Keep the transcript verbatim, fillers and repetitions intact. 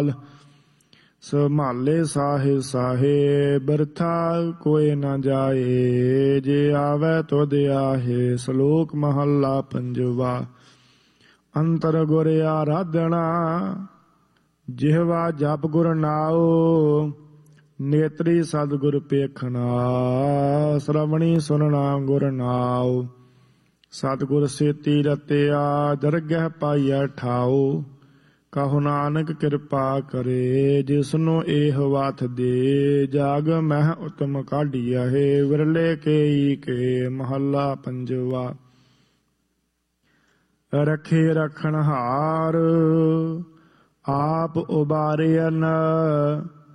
ਸੰਭਾਲੇ ਸਾਹੇ ਸਾਹੇ Bertha ਕੋਇ ਨਾ ਜਾਏ। ਜੇ ਆਵੈ ਤੁਧ ਆਹੇ। ਸ਼ਲੋਕ ਮਹੱਲਾ ਪੰਜਵਾ। ਅੰਤਰ ਗੁਰ ਆਰਾਧਨਾ ਜਿਹਵਾ ਜਪ ਗੁਰ ਨਾਉ। ਨੇਤਰੀ ਸਤਿਗੁਰ ਪੇਖਣਾ ਸ਼ਰਵਣੀ ਸੁਨਣਾ ਗੁਰ ਨਾਉ। ਸਤਿਗੁਰ ਸੇਤੀ ਰਤਿਆ ਦਰਗਹਿ ਪਾਈਐ ਠਾਉ। ਕਹੋ ਨਾਨਕ ਕਿਰਪਾ ਕਰੇ ਜਿਸਨੂੰ ਇਹ ਵਾਤ ਦੇ। ਜਾਗ ਮਹਿ ਉਤਮ ਕਾਢੀਐ ਵਿਰਲੇ ਕੇਈ ਕੇ। ਮਹੱਲਾ ਪੰਜਵਾ। ਰਖੇ ਰਖਣਹਾਰ ਆਪ ਉਬਾਰਿਅਨ